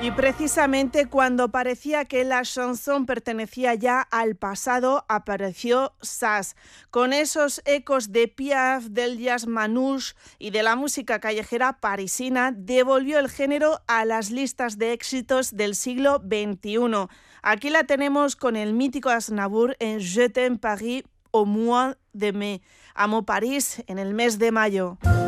Y precisamente cuando parecía que la chanson pertenecía ya al pasado, apareció Sas, con esos ecos de Piaf, del jazz manouche y de la música callejera parisina, devolvió el género a las listas de éxitos del siglo XXI. Aquí la tenemos con el mítico Aznavour en Je t'aime Paris au mois de mai, Amo París en el mes de mayo.